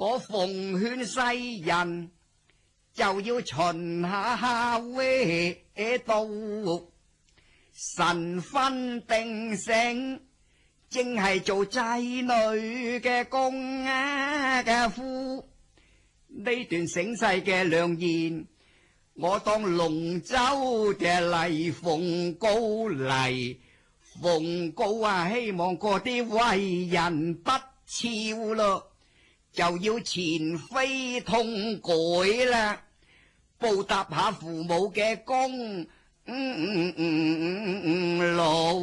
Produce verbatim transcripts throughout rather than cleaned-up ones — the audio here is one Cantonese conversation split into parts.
我奉勸世人就要循下夏威道，神分定性，正係做仔女嘅公啊嘅夫。呢段醒世嘅良言，我當龍舟嘅嚟奉告嚟，奉告啊！希望嗰啲為人不肖咯，就要前非通改啦，報答下父母嘅功。嗯嗯嗯嗯老。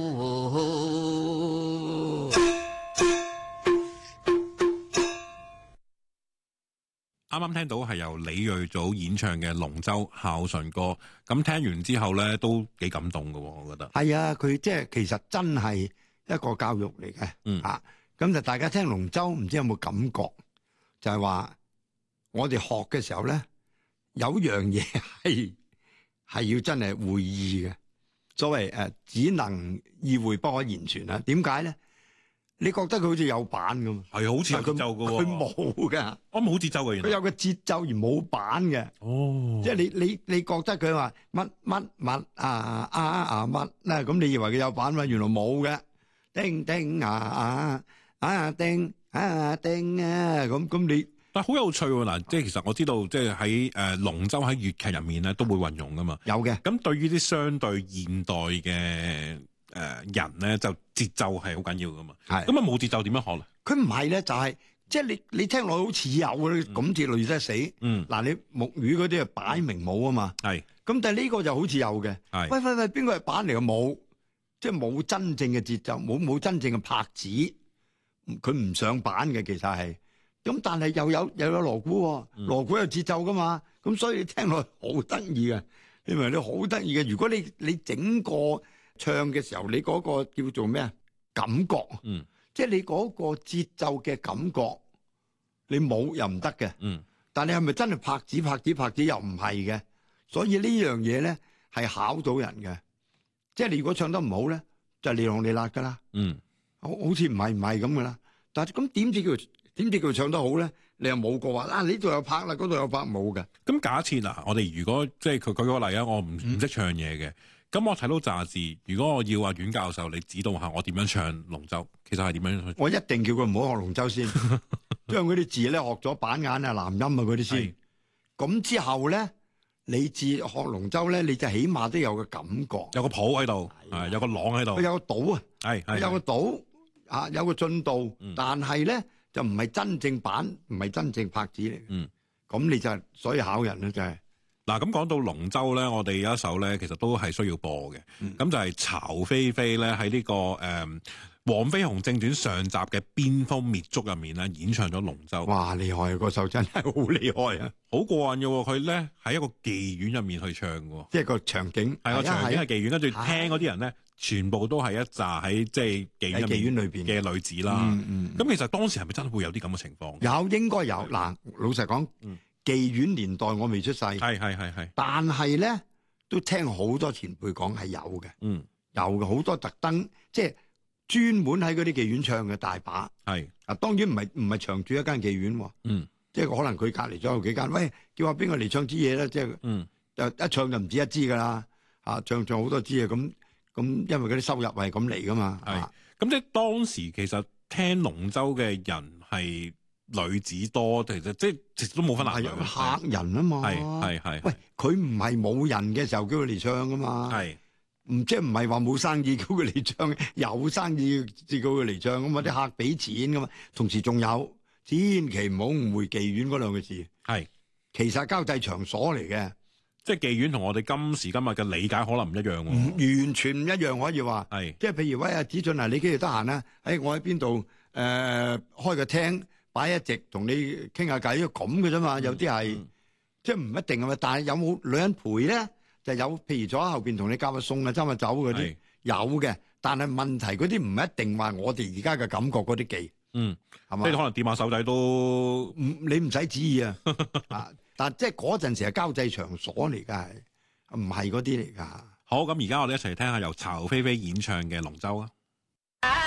啱啱聽到係由李瑞祖演唱嘅《龍舟孝順歌》，咁聽完之後咧都幾感動㗎，我覺得係啊，佢即係其實真係一個教育嚟嘅。 嗯啊，咁就大家聽龍舟唔知有冇感覺，就係話我哋學嘅時候咧，有樣嘢係係要真係會意嘅，所謂誒只能意會不可言傳啊。點解咧？你覺得佢好似有板咁， 係好似有節奏嘅， 佢冇噶， 我冇節奏嘅，原來佢有個節奏而冇板嘅。 哦， 即係你你你覺得佢話乜乜乜啊啊啊乜咧，咁你以為佢有板嘛？原來冇嘅，叮叮啊啊啊叮啊叮啊，咁咁你但係好有趣喎嗱，即係其實我知道，即係喺誒龍舟喺粵劇入面咧都會運用噶嘛， 有嘅。 咁對於啲相對現代嘅誒人咧，就節奏係好緊要噶嘛，係咁啊冇節奏點樣學咧？ 佢唔係咧，就係即係你你聽落好似有嘅，咁至累得死。 嗯， 嗱你木魚嗰啲啊擺明冇啊嘛， 係咁但係呢個就好似有嘅。 係喂喂喂，邊個係板嚟嘅冇？即係冇真正嘅節奏，冇冇真正嘅拍子，佢唔上板嘅其實係。咁但係又有又有鑼鼓喎，鑼鼓有節奏噶嘛，咁所以你聽落好得意嘅，你明唔明？你好得意嘅。如果你你整個唱嘅時候，你嗰個叫做咩啊？感覺，嗯，即係你嗰個節奏嘅感覺，你冇又唔得嘅，嗯。但係係咪真係拍子拍子拍子又唔係嘅？所以呢樣嘢咧係考到人嘅。即係你如果唱得唔好咧，就你浪你辣噶啦，嗯。好好似唔係唔係咁噶啦。但係咁點知叫點知佢唱得好咧？你又冇過話啊？呢度有拍啦，嗰度有拍冇嘅。咁假設嗱，我哋如果即係佢舉個例啊，我唔唔識唱嘢嘅。咁我睇到雜誌，如果我要阿阮教授你指導下我點樣唱龍舟，其實係點樣？ 我一定叫佢唔好學龍舟先，將嗰啲字咧學咗板眼啊、南音啊嗰啲先。咁之後咧，你至學龍舟咧，你就起碼都有個感覺， 有個譜喺度，係有個朗喺度， 佢有個島啊， 係係有個島啊，有個進度，嗯、但係咧就唔係真正板，唔係真正拍子嚟嘅。嗯，咁你就所以考人咧就係、是。 嗱，咁講到龍舟咧，我哋有一首咧，其實都係需要播嘅。咁、嗯、就係曹菲菲咧喺呢個誒《黃飛鴻正傳》上集嘅邊鋒滅族入面咧，演唱咗龍舟。 哇！厲害啊！嗰首真係好厲害啊！ 好過癮嘅喎，佢咧喺一個妓院入面去唱嘅， 即係個場景係個場景係妓院，跟住聽嗰啲人咧，全部都係一紮喺即係妓院入面裏邊嘅女子啦。咁、嗯嗯、其實當時係咪真係會有啲咁嘅情況？ 有，應該有。嗱，老實講。嗯妓院年代我未出世， 係係係係， 但係咧都聽好多前輩講係有嘅，嗯，有嘅好多特登即係專門喺嗰啲妓院唱嘅大把，係啊，當然唔係唔係長住一間妓院，嗯，即係可能佢隔籬咗有幾間，喂，叫話邊個嚟唱支嘢咧，即係，嗯，就一唱就唔止一支噶啦，啊，唱唱好多支啊，咁咁，因為嗰啲收入係咁嚟噶嘛， 係，咁即係當時其實聽龍舟嘅人係。女子多，其實即係其實都冇分男女， 客人啊嘛， 係係係。喂， 佢唔係冇人嘅時候叫佢嚟唱噶嘛，係唔即係唔係話冇生意叫佢嚟唱，有生意至叫佢嚟唱咁嘛，啲客俾錢噶嘛。同時仲有，千祈唔好誤會妓院嗰兩個字，係其實係交際場所嚟嘅， 即係妓院同我哋今時今日嘅理解可能唔一樣喎，完全唔一樣可以話，係即係譬如喂阿子俊啊，你幾時得閒啊？誒，我喺邊度誒開個廳。擺一直同你傾下偈，咁嘅啫嘛。有啲係、嗯、即係唔一定啊嘛。但係有冇女人陪咧？就有，譬如坐喺後邊同你夾下餸啊、斟下酒嗰啲有嘅。但係問題嗰啲唔一定話我哋而家嘅感覺嗰啲妓，嗯，係嘛？ 即係可能掂下手仔都唔你唔使旨意啊。啊，但即係嗰陣時係交際場所嚟㗎，係唔係嗰啲嚟㗎？ 好，咁而家我哋一齊聽下由曹菲菲演唱嘅龍舟啊！